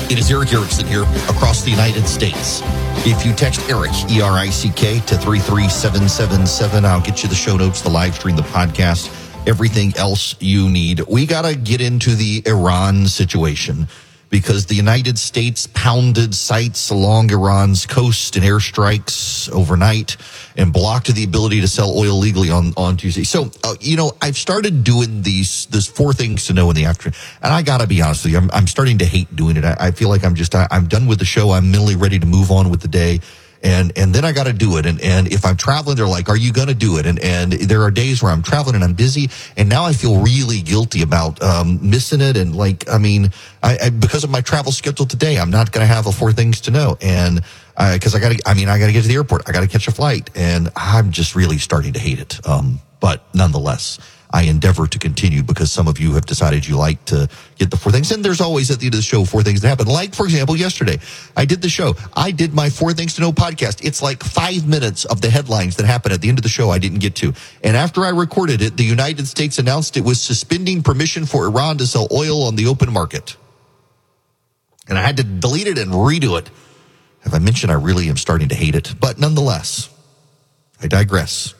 It is Erick Erickson here across the United States. If you text Erick, E-R-I-C-K, to 33777, I'll get you the show notes, the live stream, the podcast, everything else you need. We got to get into the Iran situation because the United States pounded sites along Iran's coast and airstrikes overnight and blocked the ability to sell oil legally on Tuesday. So, I've started doing these 4 things to know in the afternoon. And I got to be honest with you, I'm starting to hate doing it. I feel like I'm done with the show. I'm mentally ready to move on with the day. And then I got to do it. And if I'm traveling, they're like, are you going to do it? And there are days where I'm traveling and I'm busy. And now I feel really guilty about missing it. And I because of my travel schedule today, I'm not going to have a 4 things to know. And because I got to get to the airport. I got to catch a flight. And I'm just really starting to hate it. But nonetheless, I endeavor to continue because some of you have decided you like to get the 4 things. And there's always at the end of the show 4 things that happen. Like, for example, yesterday, I did the show. I did my 4 things to know podcast. It's like 5 minutes of the headlines that happened at the end of the show I didn't get to. And after I recorded it, the United States announced it was suspending permission for Iran to sell oil on the open market. And I had to delete it and redo it. Have I mentioned I really am starting to hate it? But nonetheless, I digress.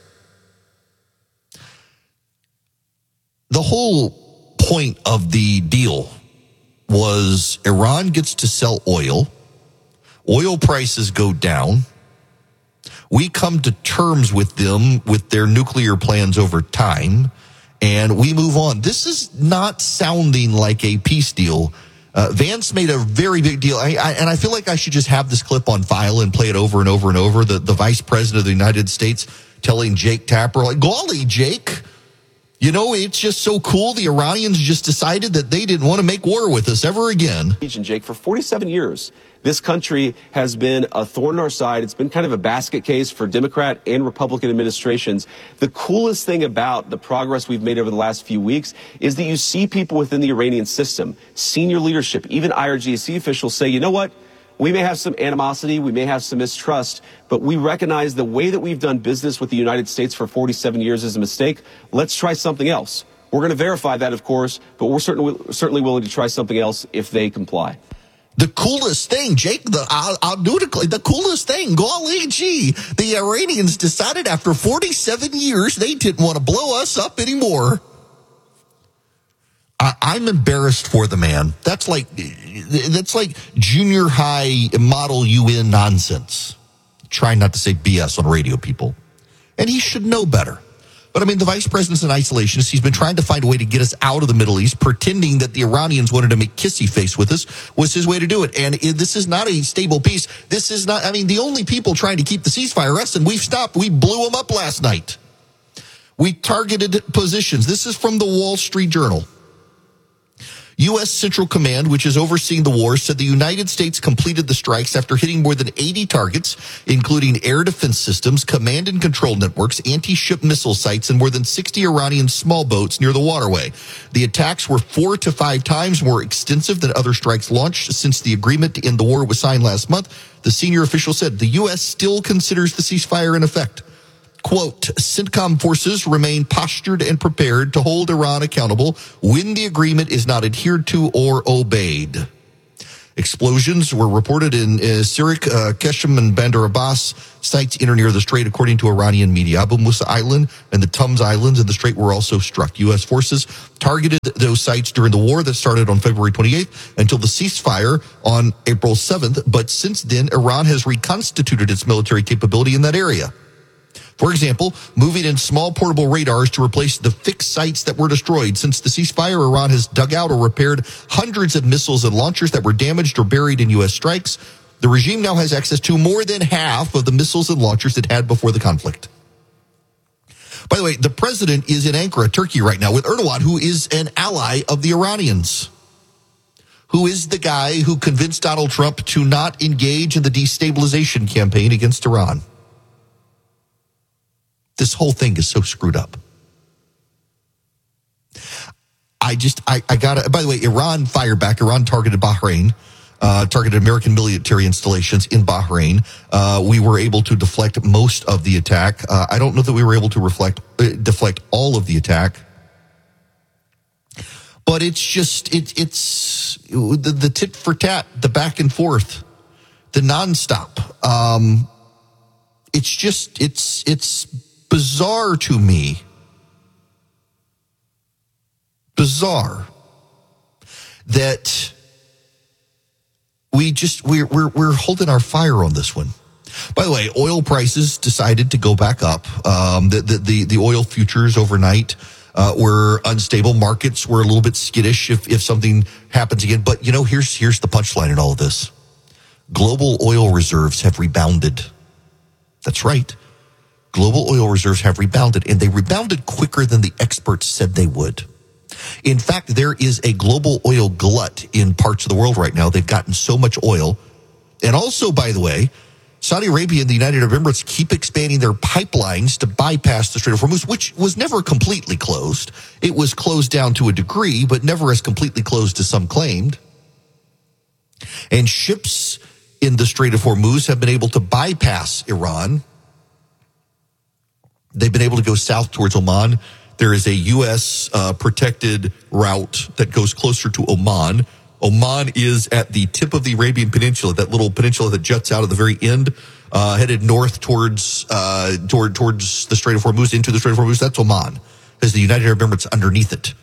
The whole point of the deal was Iran gets to sell oil. Oil prices go down. We come to terms with them with their nuclear plans over time, and we move on. This is not sounding like a peace deal. Vance made a very big deal, and I feel like I should just have this clip on file and play it over and over and over. The Vice President of the United States telling Jake Tapper, like, golly, Jake, it's just so cool. The Iranians just decided that they didn't want to make war with us ever again. Jake, for 47 years, this country has been a thorn in our side. It's been kind of a basket case for Democrat and Republican administrations. The coolest thing about the progress we've made over the last few weeks is that you see people within the Iranian system, senior leadership, even IRGC officials say, you know what? We may have some animosity, we may have some mistrust, but we recognize the way that we've done business with the United States for 47 years is a mistake. Let's try something else. We're going to verify that, of course, but we're certainly willing to try something else if they comply. The coolest thing, Jake, I'll do it. The coolest thing, golly gee, the Iranians decided after 47 years they didn't want to blow us up anymore. I'm embarrassed for the man. That's like junior high model UN nonsense. Try not to say BS on radio, people. And he should know better. But the vice president's an isolationist. He's been trying to find a way to get us out of the Middle East, pretending that the Iranians wanted to make kissy face with us was his way to do it. And this is not a stable peace. This is not, the only people trying to keep the ceasefire, us, and we've stopped. We blew them up last night. We targeted positions. This is from the Wall Street Journal. U.S. Central Command, which is overseeing the war, said the United States completed the strikes after hitting more than 80 targets, including air defense systems, command and control networks, anti-ship missile sites, and more than 60 Iranian small boats near the waterway. The attacks were 4 to 5 times more extensive than other strikes launched since the agreement to end the war was signed last month. The senior official said the U.S. still considers the ceasefire in effect. Quote, CENTCOM forces remain postured and prepared to hold Iran accountable when the agreement is not adhered to or obeyed. Explosions were reported in Sirik, Keshem, and Bandar Abbas. Sites in or near the strait, according to Iranian media. Abu Musa Island and the Tums Islands in the strait were also struck. U.S. forces targeted those sites during the war that started on February 28th until the ceasefire on April 7th. But since then, Iran has reconstituted its military capability in that area. For example, moving in small portable radars to replace the fixed sites that were destroyed. Since the ceasefire, Iran has dug out or repaired hundreds of missiles and launchers that were damaged or buried in U.S. strikes. The regime now has access to more than half of the missiles and launchers it had before the conflict. By the way, the president is in Ankara, Turkey right now with Erdogan, who is an ally of the Iranians, who is the guy who convinced Donald Trump to not engage in the destabilization campaign against Iran. This whole thing is so screwed up. I gotta, by the way, Iran fired back. Iran targeted Bahrain, targeted American military installations in Bahrain. We were able to deflect most of the attack. I don't know that we were able to deflect all of the attack. But it's just, it's the tit for tat, the back and forth, the nonstop. It's bizarre to me. Bizarre that we're holding our fire on this one. By the way, oil prices decided to go back up. The oil futures overnight were unstable. Markets were a little bit skittish if something happens again. But here's the punchline in all of this: global oil reserves have rebounded. That's right. Global oil reserves have rebounded, and they rebounded quicker than the experts said they would. In fact, there is a global oil glut in parts of the world right now. They've gotten so much oil. And also, by the way, Saudi Arabia and the United Arab Emirates keep expanding their pipelines to bypass the Strait of Hormuz, which was never completely closed. It was closed down to a degree, but never as completely closed as some claimed. And ships in the Strait of Hormuz have been able to bypass Iran. They've been able to go south towards Oman. There is a U.S. protected route that goes closer to Oman. Oman is at the tip of the Arabian Peninsula, that little peninsula that juts out at the very end, headed north towards the Strait of Hormuz, into the Strait of Hormuz. That's Oman, as the United Arab Emirates underneath it.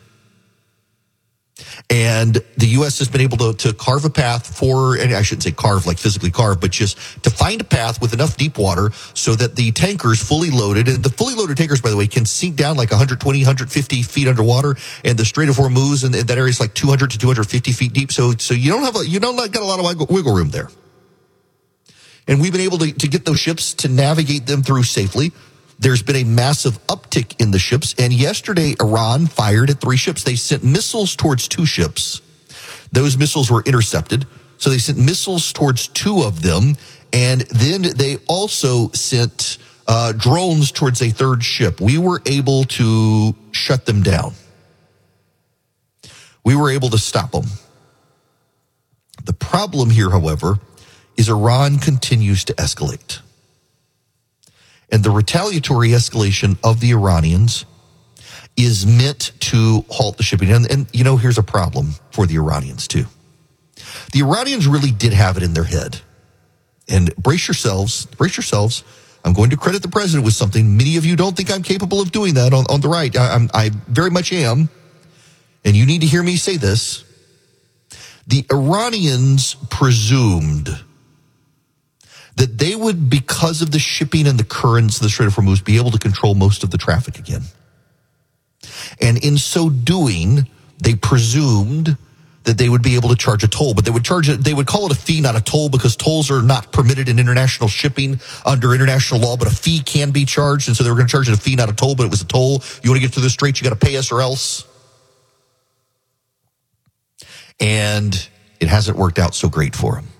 And the U.S. has been able to carve a path for, and I shouldn't say carve like physically carve, but just to find a path with enough deep water so that the tankers fully loaded, and the fully loaded tankers, by the way, can sink down like 120, 150 feet underwater, and the Strait of Hormuz and that area is like 200 to 250 feet deep. So you don't got a lot of wiggle room there. And we've been able to get those ships to navigate them through safely. There's been a massive uptick in the ships, and yesterday Iran fired at 3 ships. They sent missiles towards 2 ships. Those missiles were intercepted, so they sent missiles towards 2 of them, and then they also sent drones towards a 3rd ship. We were able to shut them down. We were able to stop them. The problem here, however, is Iran continues to escalate. And the retaliatory escalation of the Iranians is meant to halt the shipping. And here's a problem for the Iranians, too. The Iranians really did have it in their head. And brace yourselves. I'm going to credit the president with something. Many of you don't think I'm capable of doing that on the right. I very much am. And you need to hear me say this. The Iranians presumed that they would, because of the shipping and the currents of the Strait of Hormuz, be able to control most of the traffic again. And in so doing, they presumed that they would be able to charge a toll, but they would call it a fee, not a toll, because tolls are not permitted in international shipping under international law, but a fee can be charged. And so they were going to charge it a fee, not a toll, but it was a toll. You want to get through the Strait, you got to pay us or else. And it hasn't worked out so great for them.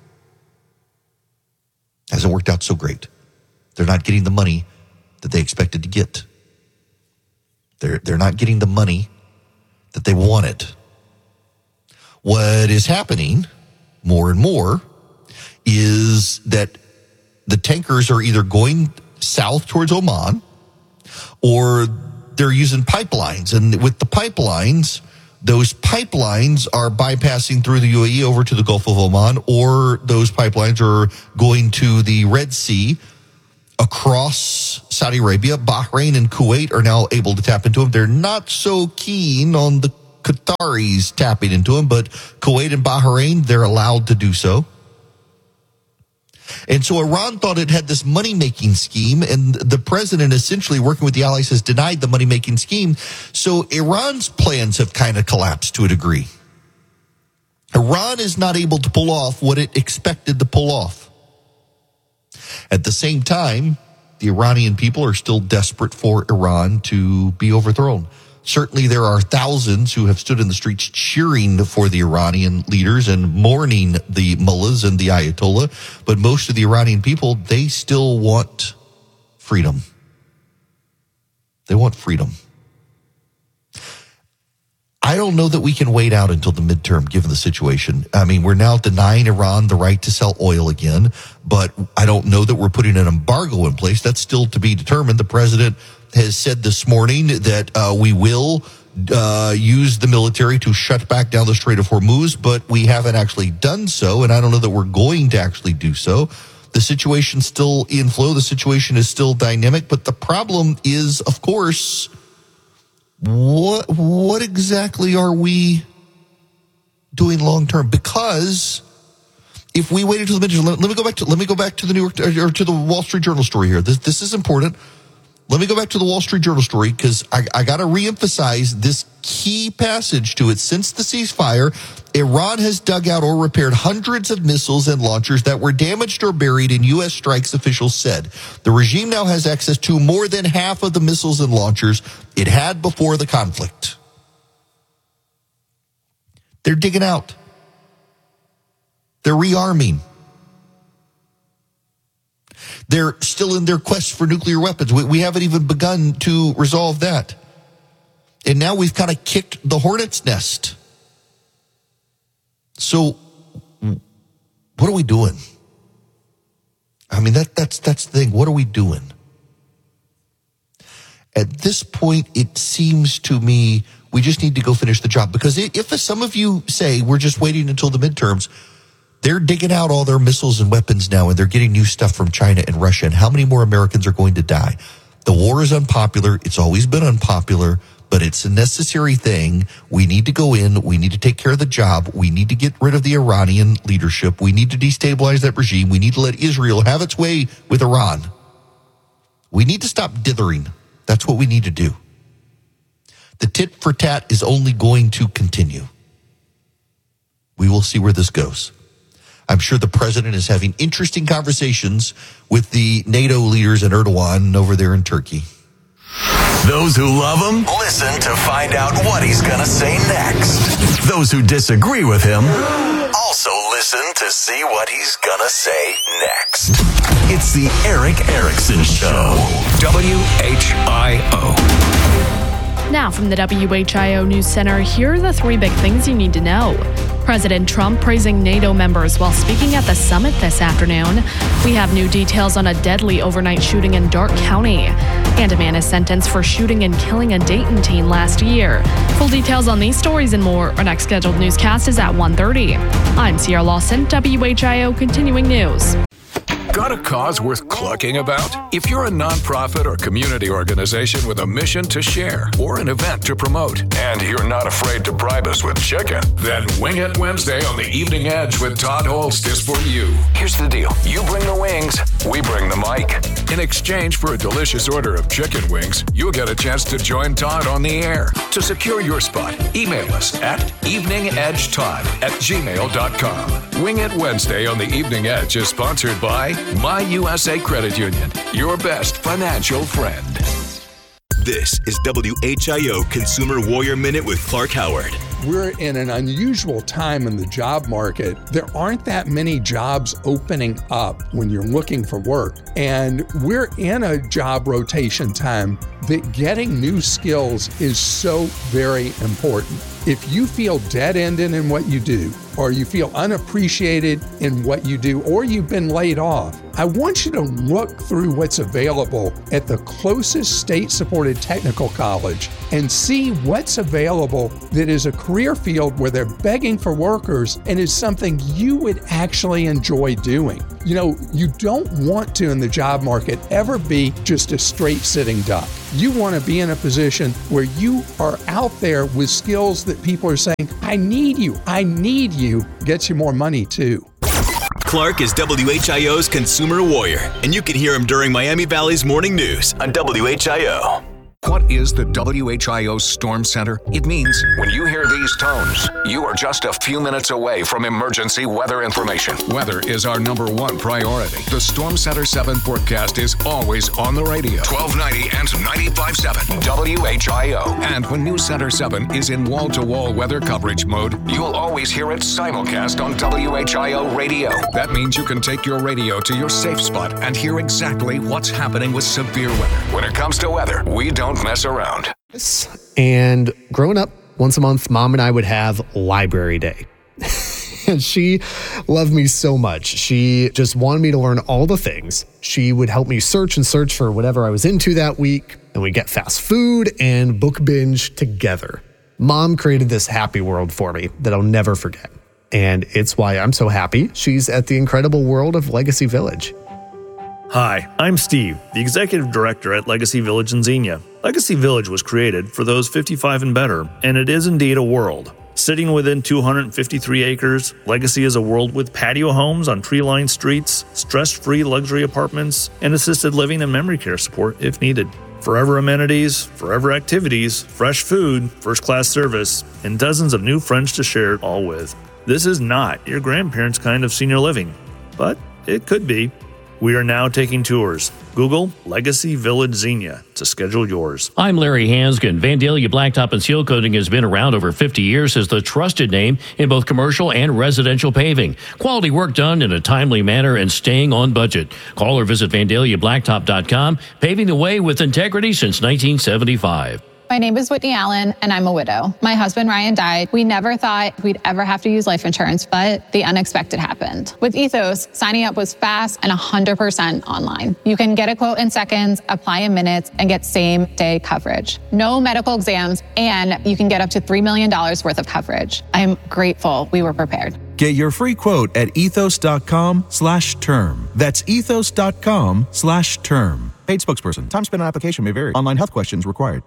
Hasn't worked out so great. They're not getting the money that they expected to get. They're not getting the money that they wanted. What is happening more and more is that the tankers are either going south towards Oman or they're using pipelines. And with the pipelines, those pipelines are bypassing through the UAE over to the Gulf of Oman, or those pipelines are going to the Red Sea across Saudi Arabia. Bahrain and Kuwait are now able to tap into them. They're not so keen on the Qataris tapping into them, but Kuwait and Bahrain, they're allowed to do so. And so Iran thought it had this money-making scheme, and the president, essentially working with the allies, has denied the money-making scheme. So Iran's plans have kind of collapsed to a degree. Iran is not able to pull off what it expected to pull off. At the same time, the Iranian people are still desperate for Iran to be overthrown. Certainly there are thousands who have stood in the streets cheering for the Iranian leaders and mourning the mullahs and the Ayatollah. But most of the Iranian people, they still want freedom. They want freedom. I don't know that we can wait out until the midterm, given the situation. I mean, we're now denying Iran the right to sell oil again, but I don't know that we're putting an embargo in place. That's still to be determined. The president has said this morning that we will use the military to shut back down the Strait of Hormuz, but we haven't actually done so, and I don't know that we're going to actually do so. The situation's still in flow. The situation is still dynamic, but the problem is, of course, what exactly are we doing long term? Because if we wait until the midterm, let me go back to the New York or to the Wall Street Journal story here. This is important. Let me go back to the Wall Street Journal story because I got to reemphasize this key passage to it. Since the ceasefire, Iran has dug out or repaired hundreds of missiles and launchers that were damaged or buried in U.S. strikes, officials said. The regime now has access to more than half of the missiles and launchers it had before the conflict. They're digging out. They're rearming. They're still in their quest for nuclear weapons. We haven't even begun to resolve that. And now we've kind of kicked the hornet's nest. So what are we doing? I mean, that's the thing. What are we doing? At this point, it seems to me we just need to go finish the job. Because if some of you say we're just waiting until the midterms, they're digging out all their missiles and weapons now, and they're getting new stuff from China and Russia. And how many more Americans are going to die? The war is unpopular. It's always been unpopular, but it's a necessary thing. We need to go in. We need to take care of the job. We need to get rid of the Iranian leadership. We need to destabilize that regime. We need to let Israel have its way with Iran. We need to stop dithering. That's what we need to do. The tit for tat is only going to continue. We will see where this goes. I'm sure the president is having interesting conversations with the NATO leaders and Erdogan over there in Turkey. Those who love him, listen to find out what he's going to say next. Those who disagree with him, also listen to see what he's going to say next. It's the Erick Erickson Show. WHIO. Now from the WHIO News Center, here are the three big things you need to know. President Trump praising NATO members while speaking at the summit this afternoon. We have new details on a deadly overnight shooting in Darke County. And a man is sentenced for shooting and killing a Dayton teen last year. Full details on these stories and more. Our next scheduled newscast is at 1:30. I'm Sierra Lawson, WHIO Continuing News. Got a cause worth clucking about? If you're a nonprofit or community organization with a mission to share or an event to promote, and you're not afraid to bribe us with chicken, then Wing It Wednesday on the Evening Edge with Todd Holst is for you. Here's the deal. You bring the wings, we bring the mic. In exchange for a delicious order of chicken wings, you'll get a chance to join Todd on the air. To secure your spot, email us at eveningedgetodd@gmail.com. Wing It Wednesday on the Evening Edge is sponsored by My USA Credit Union, your best financial friend. This is WHIO Consumer Warrior Minute with Clark Howard. We're in an unusual time in the job market. There aren't that many jobs opening up when you're looking for work. And we're in a job rotation time that getting new skills is so very important. If you feel dead-ended in what you do, or you feel unappreciated in what you do, or you've been laid off, I want you to look through what's available at the closest state-supported technical college and see what's available that is a career field where they're begging for workers and is something you would actually enjoy doing. You know, you don't want to in the job market ever be just a straight sitting duck. You want to be in a position where you are out there with skills that people are saying, I need you, gets you more money too. Clark is WHIO's Consumer Warrior, and you can hear him during Miami Valley's Morning News on WHIO. What is the WHIO Storm Center? It means when you hear these tones, you are just a few minutes away from emergency weather information. Weather is our number one priority. The Storm Center 7 forecast is always on the radio. 1290 and 95.7 WHIO. And when News Center 7 is in wall-to-wall weather coverage mode, you'll always hear it simulcast on WHIO radio. That means you can take your radio to your safe spot and hear exactly what's happening with severe weather. When it comes to weather, we don't mess around. And growing up, once a month, Mom and I would have library day. And she loved me so much. She just wanted me to learn all the things. She would help me search for whatever I was into that week. and we get fast food and book binge together. Mom created this happy world for me that I'll never forget. And it's why I'm so happy she's at the incredible world of Legacy Village. Hi, I'm Steve, the Executive Director at Legacy Village in Xenia. Legacy Village was created for those 55 and better, and it is indeed a world. Sitting within 253 acres, Legacy is a world with patio homes on tree-lined streets, stress-free luxury apartments, and assisted living and memory care support if needed. Forever amenities, forever activities, fresh food, first-class service, and dozens of new friends to share it all with. This is not your grandparents' kind of senior living, but it could be. We are now taking tours. Google Legacy Village Xenia to schedule yours. I'm Larry Hanskin. Vandalia Blacktop and Seal Coating has been around over 50 years as the trusted name in both commercial and residential paving. Quality work done in a timely manner and staying on budget. Call or visit VandaliaBlacktop.com, paving the way with integrity since 1975. My name is Whitney Allen, and I'm a widow. My husband, Ryan, died. We never thought we'd ever have to use life insurance, but the unexpected happened. With Ethos, signing up was fast and 100% online. You can get a quote in seconds, apply in minutes, and get same-day coverage. No medical exams, and you can get up to $3 million worth of coverage. I'm grateful we were prepared. Get your free quote at ethos.com/term. That's ethos.com/term. Paid spokesperson. Time spent on application may vary. Online health questions required.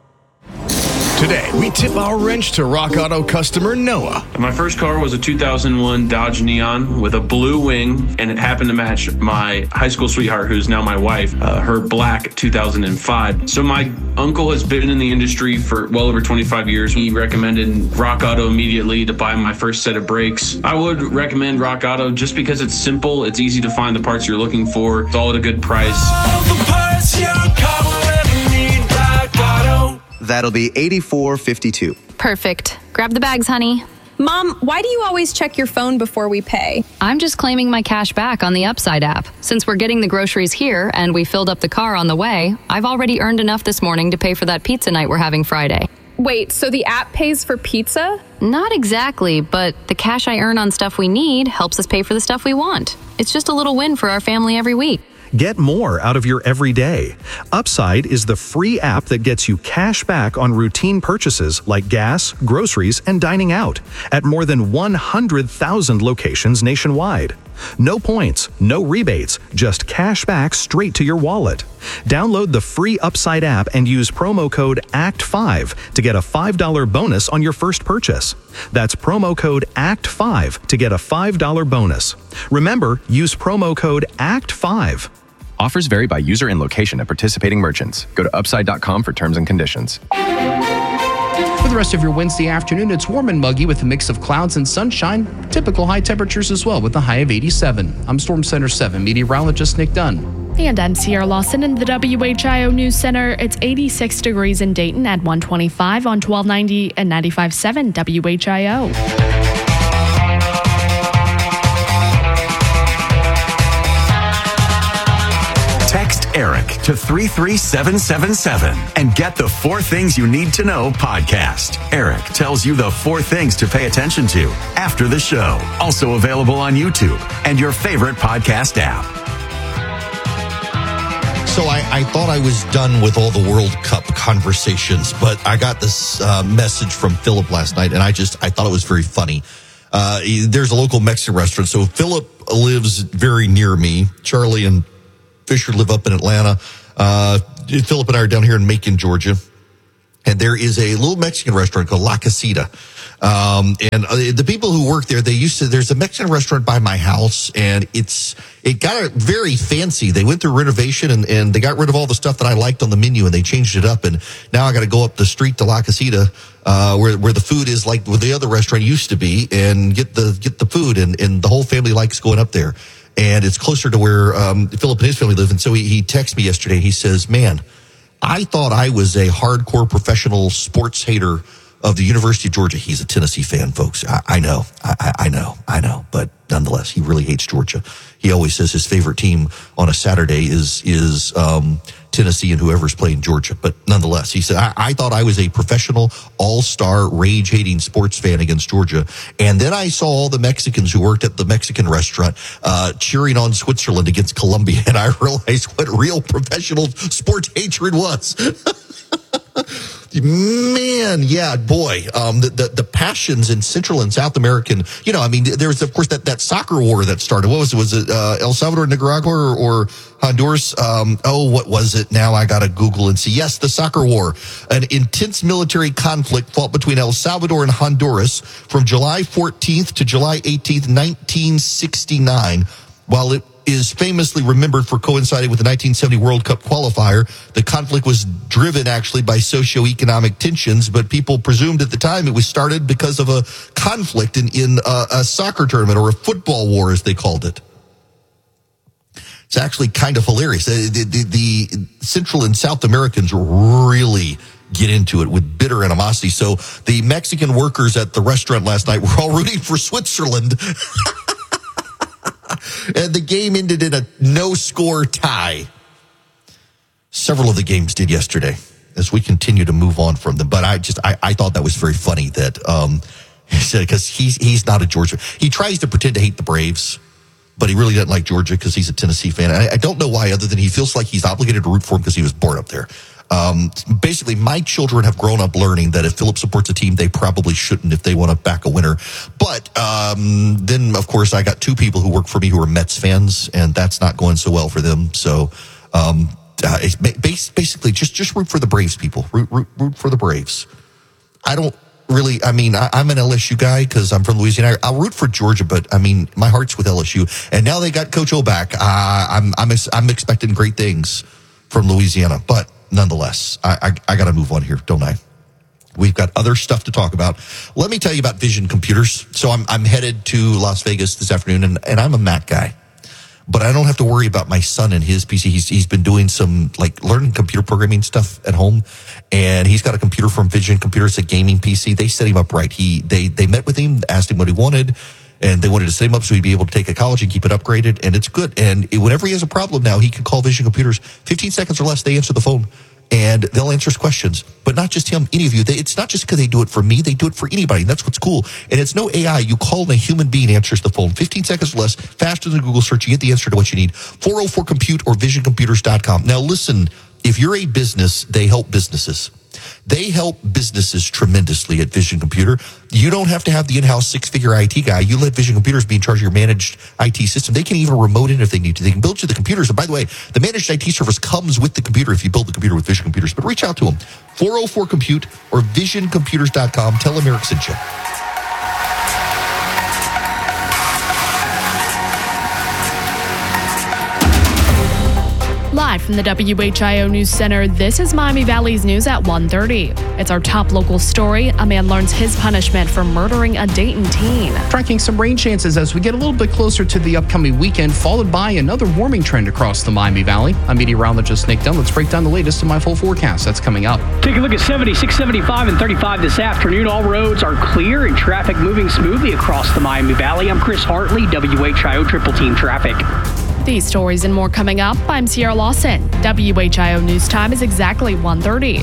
Today, we tip our wrench to Rock Auto customer Noah. My first car was a 2001 Dodge Neon with a blue wing, and it happened to match my high school sweetheart, who's now my wife, her black 2005. So my uncle has been in the industry for well over 25 years. He recommended Rock Auto immediately to buy my first set of brakes. I would recommend Rock Auto just because it's simple, it's easy to find the parts you're looking for, it's all at a good price. All the parts your car will ever need, Rock Auto. That'll be $84.52. Perfect. Grab the bags, honey. Mom, why do you always check your phone before we pay? I'm just claiming my cash back on the Upside app. Since we're getting the groceries here and we filled up the car on the way, I've already earned enough this morning to pay for that pizza night we're having Friday. Wait, so the app pays for pizza? Not exactly, but the cash I earn on stuff we need helps us pay for the stuff we want. It's just a little win for our family every week. Get more out of your everyday. Upside is the free app that gets you cash back on routine purchases like gas, groceries, and dining out at more than 100,000 locations nationwide. No points, no rebates, just cash back straight to your wallet. Download the free Upside app and use promo code ACT5 to get a $5 bonus on your first purchase. That's promo code ACT5 to get a $5 bonus. Remember, use promo code ACT5. Offers vary by user and location at participating merchants. Go to upside.com for terms and conditions. For the rest of your Wednesday afternoon, it's warm and muggy with a mix of clouds and sunshine. Typical high temperatures as well with a high of 87. I'm Storm Center 7 meteorologist Nick Dunn. And I'm Sierra Lawson in the WHIO News Center. It's 86 degrees in Dayton at 125 on 1290 and 95.7 WHIO. Text Eric to 33777 and get the 4 Things You Need to Know podcast. Eric tells you the 4 things to pay attention to after the show. Also available on YouTube and your favorite podcast app. So I thought I was done with all the World Cup conversations, but I got this message from Philip last night, and I thought it was very funny. There's a local Mexican restaurant. So Philip lives very near me. Charlie and Fisher live up in Atlanta. Philip and I are down here in Macon, Georgia. And there is a little Mexican restaurant called La Casita. And the people who work there, there's a Mexican restaurant by my house, and it got very fancy. They went through renovation and they got rid of all the stuff that I liked on the menu, and they changed it up. And now I got to go up the street to La Casita, where the food is like where the other restaurant used to be, and get the food. And the whole family likes going up there. And it's closer to where Philip and his family live. And so he texted me yesterday. He says, man, I thought I was a hardcore professional sports hater of the University of Georgia. He's a Tennessee fan, folks. I know. But nonetheless, he really hates Georgia. He always says his favorite team on a Saturday is Tennessee and whoever's playing Georgia. But nonetheless, he said, I thought I was a professional all-star rage-hating sports fan against Georgia. And then I saw all the Mexicans who worked at the Mexican restaurant cheering on Switzerland against Colombia. And I realized what real professional sports hatred was. Man, yeah, boy, the passions in Central and South American, there's, of course, that soccer war that started. What was it? Was it El Salvador, Nicaragua, or Honduras? What was it? Now I got to Google and see. Yes, the soccer war, an intense military conflict fought between El Salvador and Honduras from July 14th to July 18th, 1969, while it is famously remembered for coinciding with the 1970 World Cup qualifier. The conflict was driven actually by socioeconomic tensions, but people presumed at the time it was started because of a conflict in a soccer tournament, or a football war, as they called it. It's actually kind of hilarious. The Central and South Americans really get into it with bitter animosity. So the Mexican workers at the restaurant last night were all rooting for Switzerland. And the game ended in a no-score tie. Several of the games did yesterday as we continue to move on from them. But I thought that was very funny that he said, because he's not a Georgia. He tries to pretend to hate the Braves, but he really doesn't like Georgia because he's a Tennessee fan. I don't know why, other than he feels like he's obligated to root for him because he was born up there. Basically, my children have grown up learning that if Philip supports a team, they probably shouldn't if they want to back a winner. But then, of course, I got two people who work for me who are Mets fans, and that's not going so well for them. So it's basically just root for the Braves, people. Root for the Braves. I don't really, I'm an LSU guy because I'm from Louisiana. I'll root for Georgia, but my heart's with LSU. And now they got Coach O back. I'm expecting great things from Louisiana, but nonetheless, I got to move on here, don't I? We've got other stuff to talk about. Let me tell you about Vision Computers. So I'm headed to Las Vegas this afternoon, and I'm a Mac guy, but I don't have to worry about my son and his PC. He's been doing some learning computer programming stuff at home, and he's got a computer from Vision Computers, a gaming PC. They set him up right. They met with him, asked him what he wanted, and they wanted to set him up so he'd be able to take a college and keep it upgraded, and it's good. And whenever he has a problem now, he can call Vision Computers. 15 seconds or less, they answer the phone, and they'll answer his questions. But not just him, any of you. It's not just because they do it for me. They do it for anybody, and that's what's cool. And it's no AI. You call, and a human being answers the phone. 15 seconds or less, faster than Google search. You get the answer to what you need. 404-COMPUTE or visioncomputers.com. Now, listen, if you're a business, they help businesses. They help businesses tremendously at Vision Computer. You don't have to have the in-house six-figure IT guy. You let Vision Computers be in charge of your managed IT system. They can even remote in if they need to. They can build you the computers. And by the way, the managed IT service comes with the computer if you build the computer with Vision Computers. But reach out to them. 404-COMPUTE or visioncomputers.com. Tell them Eric sent you. Live from the WHIO News Center, this is Miami Valley's news at 1:30. It's our top local story. A man learns his punishment for murdering a Dayton teen. Tracking some rain chances as we get a little bit closer to the upcoming weekend, followed by another warming trend across the Miami Valley. I'm meteorologist Nick Dunn. Let's break down the latest in my full forecast. That's coming up. Take a look at 76, 75, and 35 this afternoon. All roads are clear and traffic moving smoothly across the Miami Valley. I'm Chris Hartley, WHIO Triple Team Traffic. These stories and more coming up. I'm Sierra Lawson. WHIO News Time is exactly 1:30.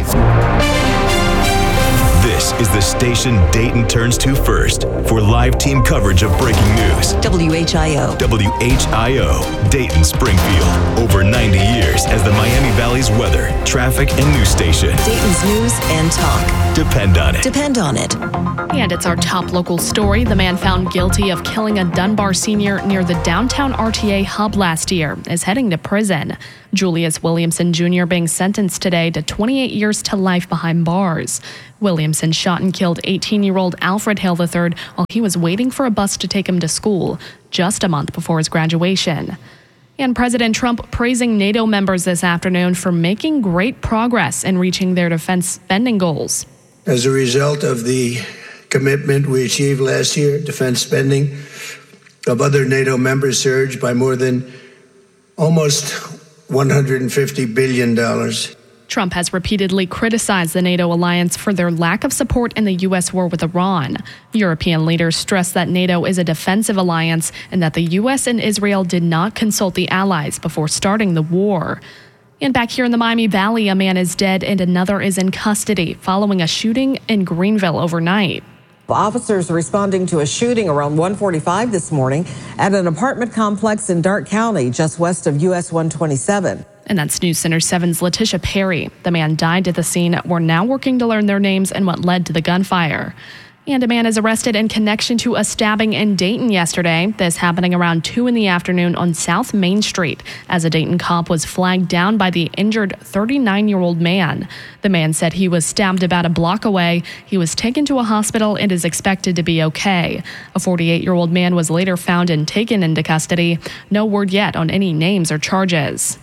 This is the station Dayton turns to first for live team coverage of breaking news. WHIO. WHIO, Dayton Springfield. Over 90 years as the Miami Valley's weather, traffic, and news station. Dayton's news and talk. Depend on it. Depend on it. And it's our top local story. The man found guilty of killing a Dunbar senior near the downtown RTA hub last year is heading to prison. Julius Williamson Jr. being sentenced today to 28 years to life behind bars. Williamson shot and killed 18-year-old Alfred Hale III while he was waiting for a bus to take him to school just a month before his graduation. And President Trump praising NATO members this afternoon for making great progress in reaching their defense spending goals. As a result of the commitment we achieved last year, defense spending of other NATO members surged by more than almost $150 billion. Trump has repeatedly criticized the NATO alliance for their lack of support in the U.S. war with Iran. European leaders stressed that NATO is a defensive alliance and that the U.S. and Israel did not consult the allies before starting the war. And back here in the Miami Valley, a man is dead and another is in custody following a shooting in Greenville overnight. Officers responding to a shooting around 1:45 this morning at an apartment complex in Darke County, just west of US 127. And that's News Center 7's Letitia Perry. The man died at the scene. We're now working to learn their names and what led to the gunfire. And a man is arrested in connection to a stabbing in Dayton yesterday. This happening around 2 in the afternoon on South Main Street as a Dayton cop was flagged down by the injured 39-year-old man. The man said he was stabbed about a block away. He was taken to a hospital and is expected to be okay. A 48-year-old man was later found and taken into custody. No word yet on any names or charges.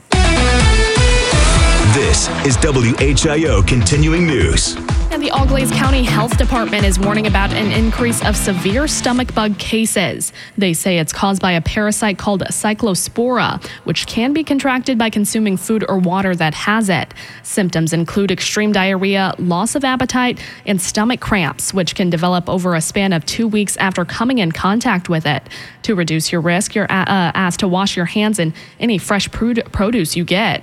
This is WHIO Continuing News. And the Auglaize County Health Department is warning about an increase of severe stomach bug cases. They say it's caused by a parasite called Cyclospora, which can be contracted by consuming food or water that has it. Symptoms include extreme diarrhea, loss of appetite, and stomach cramps, which can develop over a span of 2 weeks after coming in contact with it. To reduce your risk, you're asked to wash your hands and any fresh produce you get.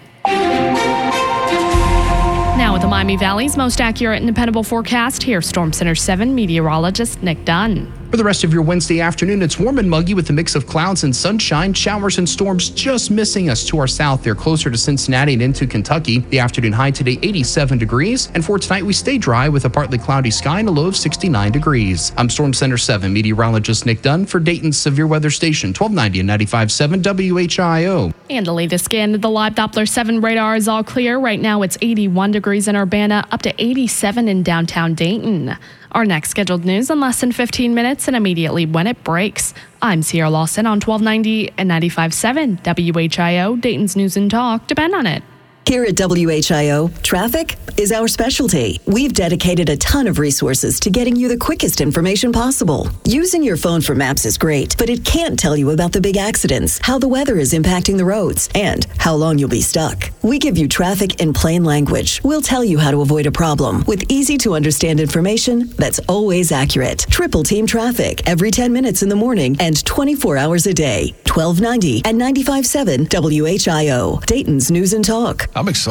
Now with the Miami Valley's most accurate and dependable forecast, here's Storm Center 7 meteorologist Nick Dunn. For the rest of your Wednesday afternoon, it's warm and muggy with a mix of clouds and sunshine. Showers and storms just missing us to our south. They're closer to Cincinnati and into Kentucky. The afternoon high today, 87 degrees. And for tonight, we stay dry with a partly cloudy sky and a low of 69 degrees. I'm Storm Center 7 meteorologist Nick Dunn for Dayton's Severe Weather Station, 1290 and 95.7 WHIO. And the latest scan of the live Doppler 7 radar is all clear. Right now, it's 81 degrees in Urbana, up to 87 in downtown Dayton. Our next scheduled news in less than 15 minutes and immediately when it breaks. I'm Sierra Lawson on 1290 and 95.7 WHIO, Dayton's News and Talk. Depend on it. Here at WHIO, traffic is our specialty. We've dedicated a ton of resources to getting you the quickest information possible. Using your phone for maps is great, but it can't tell you about the big accidents, how the weather is impacting the roads, and how long you'll be stuck. We give you traffic in plain language. We'll tell you how to avoid a problem with easy-to-understand information that's always accurate. Triple Team Traffic every 10 minutes in the morning and 24 hours a day. 1290 and 95.7 WHIO, Dayton's News and Talk. I'm excited.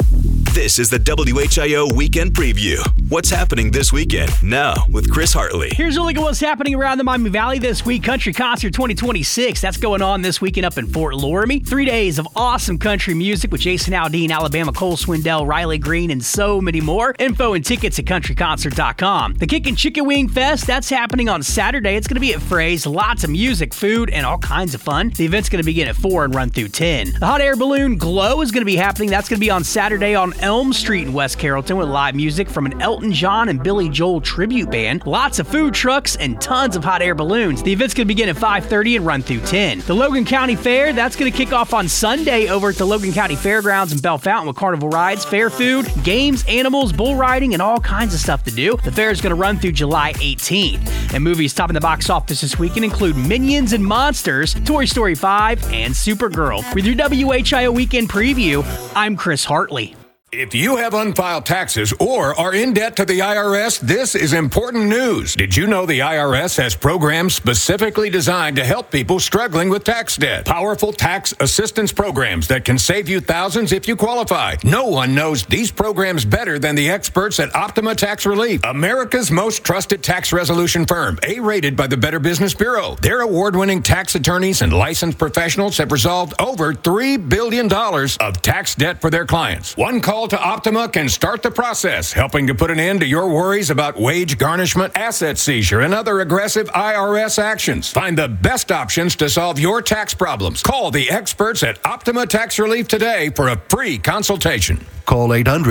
This is the WHIO Weekend Preview. What's happening this weekend? Now with Chris Hartley. Here's a look at what's happening around the Miami Valley this week. Country Concert 2026. That's going on this weekend up in Fort Laramie. 3 days of awesome country music with Jason Aldean, Alabama, Cole Swindell, Riley Green, and so many more. Info and tickets at countryconcert.com. The Kickin' Chicken Wing Fest, that's happening on Saturday. It's going to be at Frey's. Lots of music, food, and all kinds of fun. The event's going to begin at 4 and run through 10. The Hot Air Balloon Glow is going to be happening. That's going to be on Saturday on Elm Street in West Carrollton with live music from an Elton John and Billy Joel tribute band. Lots of food trucks and tons of hot air balloons. The event's going to begin at 5:30 and run through 10. The Logan County Fair, that's going to kick off on Sunday over at the Logan County Fairgrounds in Bell Fountain with carnival rides, fair food, games, animals, bull riding, and all kinds of stuff to do. The fair is going to run through July 18th. And movies topping the box office this weekend include Minions and Monsters, Toy Story 5, and Supergirl. With your WHIO Weekend Preview, I'm Chris Hartley. If you have unfiled taxes or are in debt to the IRS, this is important news. Did you know the IRS has programs specifically designed to help people struggling with tax debt? Powerful tax assistance programs that can save you thousands if you qualify. No one knows these programs better than the experts at Optima Tax Relief, America's most trusted tax resolution firm, A-rated by the Better Business Bureau. Their award-winning tax attorneys and licensed professionals have resolved over $3 billion of tax debt for their clients. One call to Optima can start the process, helping to put an end to your worries about wage garnishment, asset seizure, and other aggressive IRS actions. Find the best options to solve your tax problems. Call the experts at Optima Tax Relief today for a free consultation. Call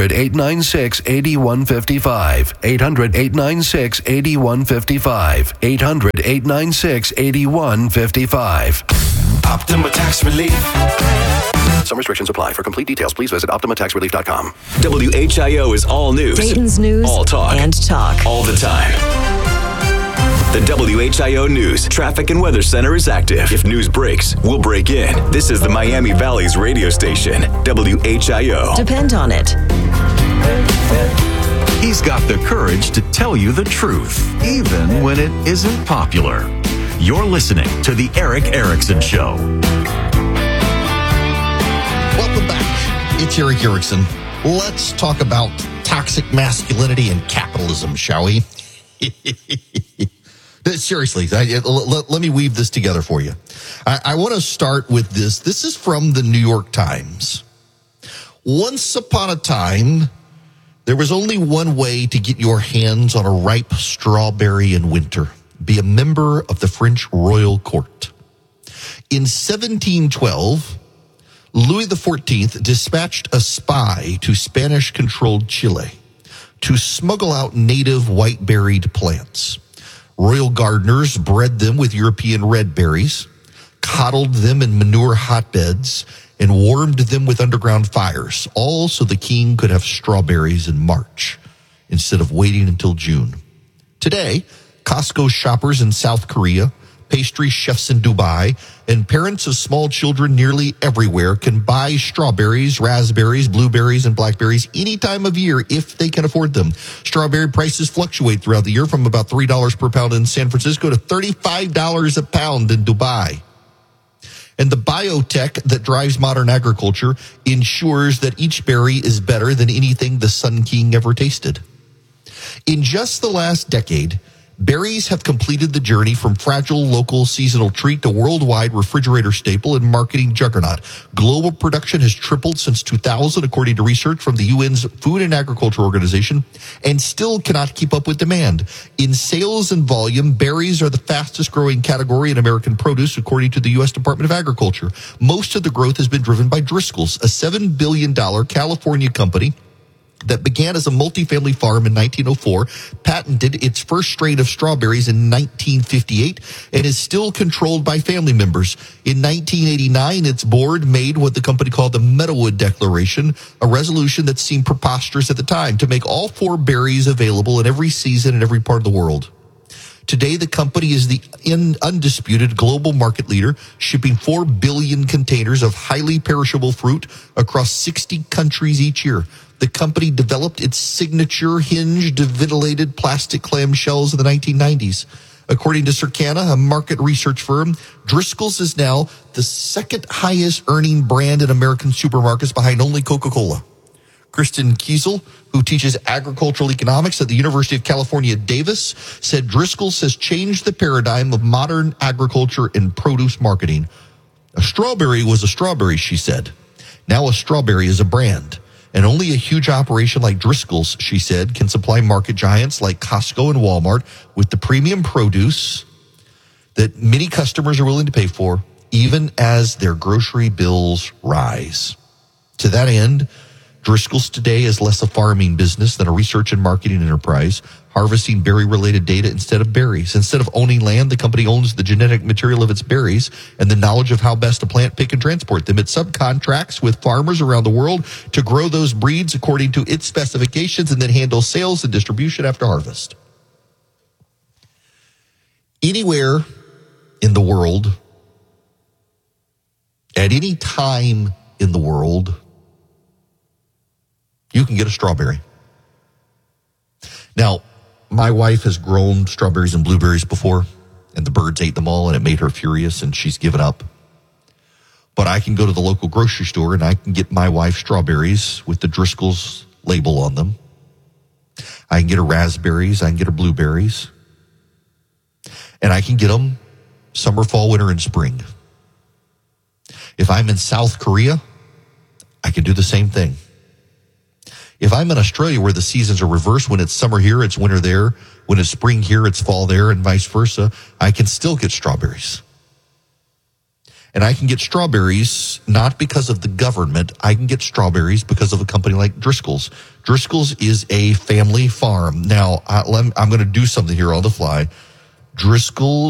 800-896-8155. 800-896-8155. 800-896-8155. Optima Tax Relief. Some restrictions apply. For complete details, please visit OptimaTaxRelief.com. WHIO is all news. Dayton's News all talk. And talk. All the time. The WHIO News Traffic and Weather Center is active. If news breaks, we'll break in. This is the Miami Valley's radio station, WHIO. Depend on it. He's got the courage to tell you the truth, even when it isn't popular. You're listening to The Eric Erickson Show. Welcome back. It's Eric Erickson. Let's talk about toxic masculinity and capitalism, shall we? Seriously, let me weave this together for you. I want to start with this. This is from the New York Times. Once upon a time, there was only one way to get your hands on a ripe strawberry in winter. Be a member of the French royal court. In 1712, Louis XIV dispatched a spy to Spanish-controlled Chile to smuggle out native white-berried plants. Royal gardeners bred them with European red berries, coddled them in manure hotbeds, and warmed them with underground fires, all so the king could have strawberries in March instead of waiting until June. Today, Costco shoppers in South Korea, pastry chefs in Dubai, and parents of small children nearly everywhere can buy strawberries, raspberries, blueberries, and blackberries any time of year if they can afford them. Strawberry prices fluctuate throughout the year from about $3 per pound in San Francisco to $35 a pound in Dubai. And the biotech that drives modern agriculture ensures that each berry is better than anything the Sun King ever tasted. In just the last decade, berries have completed the journey from fragile local seasonal treat to worldwide refrigerator staple and marketing juggernaut. Global production has tripled since 2000, according to research from the UN's Food and Agriculture Organization, and still cannot keep up with demand. In sales and volume, berries are the fastest growing category in American produce, according to the U.S. Department of Agriculture. Most of the growth has been driven by Driscoll's, a $7 billion California company that began as a multifamily farm in 1904, patented its first strain of strawberries in 1958, and is still controlled by family members. In 1989, its board made what the company called the Meadowood Declaration, a resolution that seemed preposterous at the time, to make all 4 berries available in every season in every part of the world. Today, the company is the undisputed global market leader, shipping 4 billion containers of highly perishable fruit across 60 countries each year. The company developed its signature hinged, ventilated plastic clamshells in the 1990s. According to Circana, a market research firm, Driscoll's is now the second highest earning brand in American supermarkets behind only Coca-Cola. Kristen Kiesel, who teaches agricultural economics at the University of California, Davis, said Driscoll's has changed the paradigm of modern agriculture and produce marketing. A strawberry was a strawberry, she said. Now a strawberry is a brand. And only a huge operation like Driscoll's, she said, can supply market giants like Costco and Walmart with the premium produce that many customers are willing to pay for, even as their grocery bills rise. To that end, Driscoll's today is less a farming business than a research and marketing enterprise, harvesting berry-related data instead of berries. Instead of owning land, the company owns the genetic material of its berries and the knowledge of how best to plant, pick, and transport them. It subcontracts with farmers around the world to grow those breeds according to its specifications and then handle sales and distribution after harvest. Anywhere in the world, at any time in the world, you can get a strawberry. Now, my wife has grown strawberries and blueberries before, and the birds ate them all, and it made her furious, and she's given up. But I can go to the local grocery store, and I can get my wife strawberries with the Driscoll's label on them. I can get her raspberries. I can get her blueberries. And I can get them summer, fall, winter, and spring. If I'm in South Korea, I can do the same thing. If I'm in Australia where the seasons are reversed, when it's summer here, it's winter there. When it's spring here, it's fall there, and vice versa. I can still get strawberries. And I can get strawberries not because of the government. I can get strawberries because of a company like Driscoll's. Driscoll's is a family farm. Now, I'm going to do something here on the fly. Driscoll